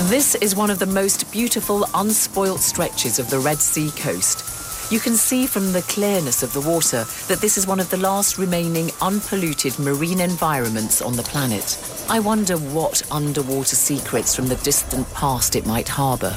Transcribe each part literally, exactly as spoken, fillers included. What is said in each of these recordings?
This is one of the most beautiful, unspoilt stretches of the Red Sea coast. You can see from the clearness of the water that this is one of the last remaining unpolluted marine environments on the planet. I wonder what underwater secrets from the distant past it might harbour.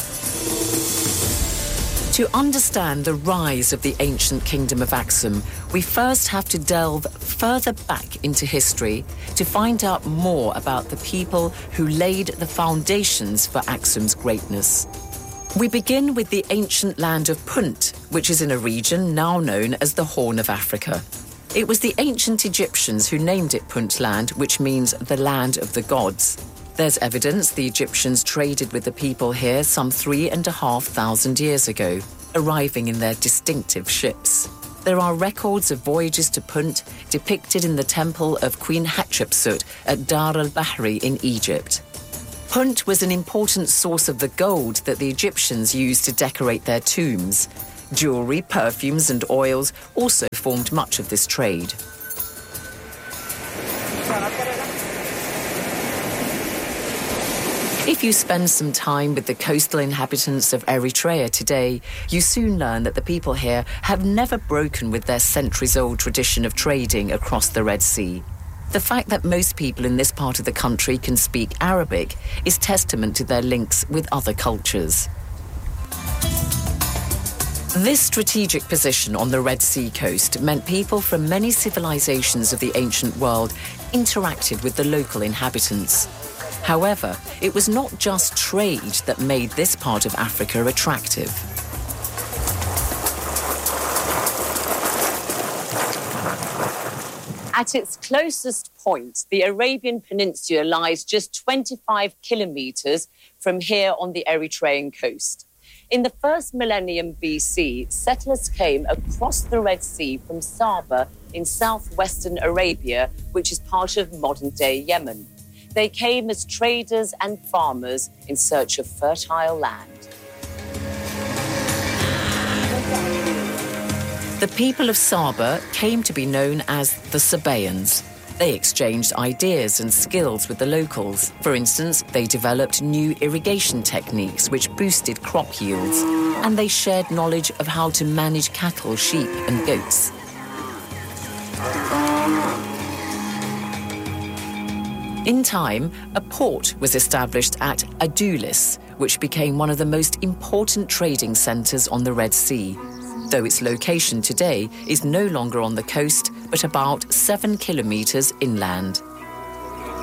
To understand the rise of the ancient kingdom of Aksum, we first have to delve further back into history to find out more about the people who laid the foundations for Aksum's greatness. We begin with the ancient land of Punt, which is in a region now known as the Horn of Africa. It was the ancient Egyptians who named it Punt Land, which means the land of the gods. There's evidence the Egyptians traded with the people here some three and a half thousand years ago, arriving in their distinctive ships. There are records of voyages to Punt depicted in the temple of Queen Hatshepsut at Dar al-Bahri in Egypt. Punt was an important source of the gold that the Egyptians used to decorate their tombs. Jewellery, perfumes and oils also formed much of this trade. If you spend some time with the coastal inhabitants of Eritrea today, you soon learn that the people here have never broken with their centuries-old tradition of trading across the Red Sea. The fact that most people in this part of the country can speak Arabic is testament to their links with other cultures. This strategic position on the Red Sea coast meant people from many civilizations of the ancient world interacted with the local inhabitants. However, it was not just trade that made this part of Africa attractive. At its closest point, the Arabian Peninsula lies just twenty-five kilometres from here on the Eritrean coast. In the first millennium B C, settlers came across the Red Sea from Saba in southwestern Arabia, which is part of modern-day Yemen. They came as traders and farmers in search of fertile land. The people of Saba came to be known as the Sabaeans. They exchanged ideas and skills with the locals. For instance, they developed new irrigation techniques which boosted crop yields, and they shared knowledge of how to manage cattle, sheep and goats. In time, a port was established at Adulis, which became one of the most important trading centres on the Red Sea, though its location today is no longer on the coast, but about seven kilometres inland.